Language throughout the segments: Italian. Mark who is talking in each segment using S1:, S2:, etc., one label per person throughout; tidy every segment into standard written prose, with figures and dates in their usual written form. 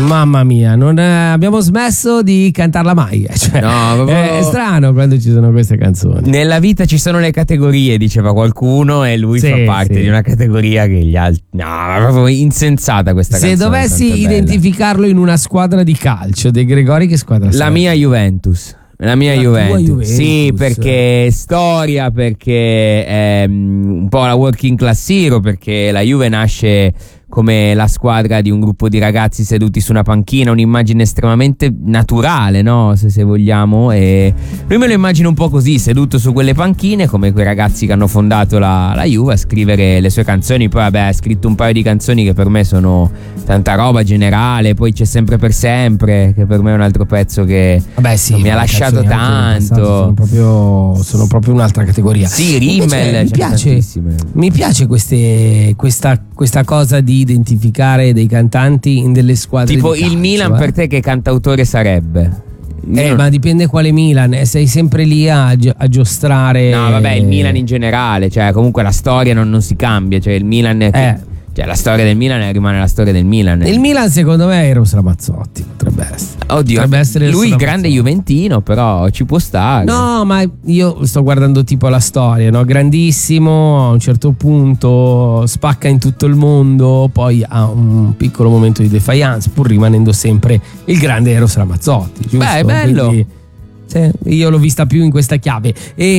S1: Mamma mia, non abbiamo smesso di cantarla mai. Cioè,
S2: No,
S1: è strano quando ci sono queste canzoni.
S2: Nella vita ci sono le categorie, diceva qualcuno, e lui
S1: Sì,
S2: fa parte di una categoria che gli altri. No, è proprio insensata questa
S1: Se
S2: canzone.
S1: dovessi
S2: tanto è bella.
S1: identificarlo in una squadra di calcio, De Gregori, che squadra
S2: La
S1: sarebbe?
S2: mia Juventus. La mia
S1: La tua
S2: Juventus.
S1: Juventus.
S2: Sì, perché storia, perché è un po' la working class hero, perché la Juve nasce come la squadra di un gruppo di ragazzi seduti su una panchina, un'immagine estremamente naturale, no? Se vogliamo, e lui me lo immagino un po' così, seduto su quelle panchine, come quei ragazzi che hanno fondato la Juve, a scrivere le sue canzoni. Poi vabbè, ha scritto un paio di canzoni che per me sono tanta roba generale. Poi c'è Sempre per Sempre, che per me è un altro pezzo che
S1: Vabbè, sì,
S2: mi ha
S1: le
S2: lasciato
S1: canzoni anche del passato
S2: tanto.
S1: sono proprio un'altra categoria.
S2: Sì,
S1: Invece
S2: Rimmel,
S1: mi piace questa cosa di identificare dei cantanti in delle squadre
S2: tipo
S1: di calcio,
S2: il Milan per te che cantautore sarebbe?
S1: ma dipende quale Milan, sei sempre lì a giostrare.
S2: No, vabbè, il Milan in generale, cioè comunque la storia non si cambia, cioè il Milan cioè la storia del Milan rimane la storia del Milan.
S1: Il Milan secondo me è Eros Ramazzotti, potrebbe essere.
S2: Oddio,
S1: potrebbe essere
S2: lui
S1: Eros
S2: grande
S1: Ramazzotti.
S2: juventino, però ci può stare.
S1: No, ma io sto guardando tipo la storia, no? Grandissimo, a un certo punto spacca in tutto il mondo, poi ha un piccolo momento di defiance, pur rimanendo sempre il grande Eros Ramazzotti, giusto?
S2: Beh, è bello.
S1: Quindi, sì, io l'ho vista più in questa chiave.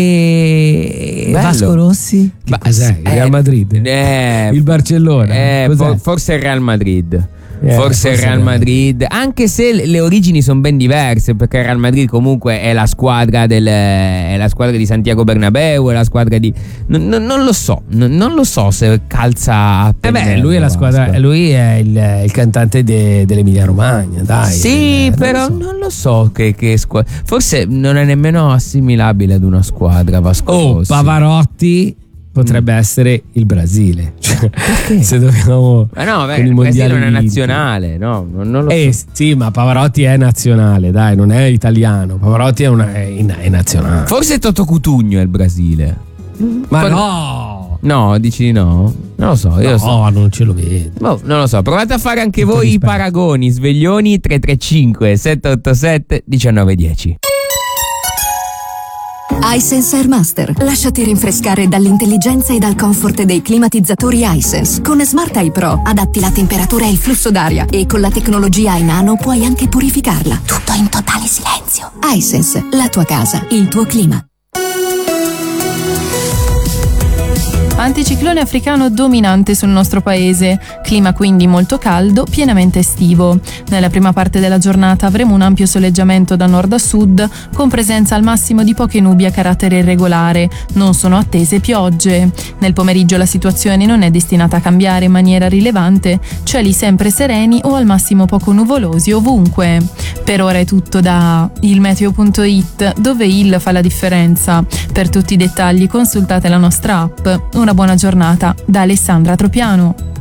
S1: E
S2: Bello.
S1: Vasco Rossi? Che cos'è? Il Real Madrid? Il Barcellona? Cos'è?
S2: Forse il Real Madrid.
S1: Forse
S2: Forse il Real Madrid, anche se le origini sono ben diverse, perché il Real Madrid comunque è la squadra di Santiago Bernabéu, è la squadra di non lo so, non lo so se calza a
S1: lui è la squadra, lui è il cantante dell'Emilia Romagna, dai.
S2: Sì, però non lo so che squadra. Forse non è nemmeno assimilabile ad una squadra, Vasco Rossi.
S1: Pavarotti potrebbe essere il Brasile. Cioè, se dobbiamo.
S2: Ma no,
S1: con i
S2: il Brasile
S1: mondiali
S2: non è
S1: vinti.
S2: nazionale, no, non lo so.
S1: Sì, ma Pavarotti è nazionale, dai, non è italiano. Pavarotti è nazionale.
S2: Forse Toto Cutugno è il Brasile.
S1: Ma no!
S2: No, dici no? Non lo so, io
S1: No, non ce lo vedo.
S2: non lo so, provate a fare anche
S1: Tutto
S2: voi i
S1: rispetto.
S2: paragoni. Sveglioni 335 787 1910.
S3: iSense Air Master. Lasciati rinfrescare dall'intelligenza e dal comfort dei climatizzatori iSense. Con Smart Eye Pro adatti la temperatura e il flusso d'aria e con la tecnologia iNano puoi anche purificarla. Tutto in totale silenzio. iSense, la tua casa, il tuo clima.
S4: Anticiclone africano dominante sul nostro paese, clima quindi molto caldo, pienamente estivo. Nella prima parte della giornata avremo un ampio soleggiamento da nord a sud, con presenza al massimo di poche nubi a carattere irregolare. Non sono attese piogge. Nel pomeriggio la situazione non è destinata a cambiare in maniera rilevante, cieli sempre sereni o al massimo poco nuvolosi ovunque. Per ora è tutto da ilmeteo.it, dove il fa la differenza. Per tutti i dettagli consultate la nostra app. Una buona giornata da Alessandra Tropiano.